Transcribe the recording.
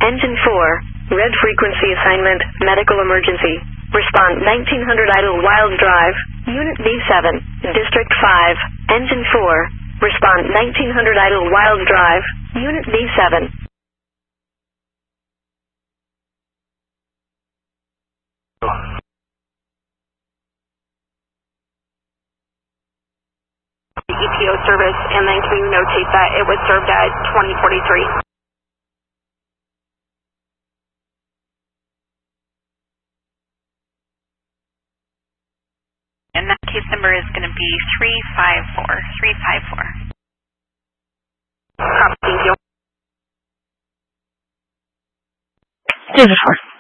Engine 4, red frequency assignment, medical emergency. Respond 1900 idle Wild Drive, Unit B7, District 5, Engine 4. Respond 1900 idle Wild Drive, Unit B7. EPO service, and then can you notate that it was served at 2043? And that case number is going to be 354. Thank you. David 4.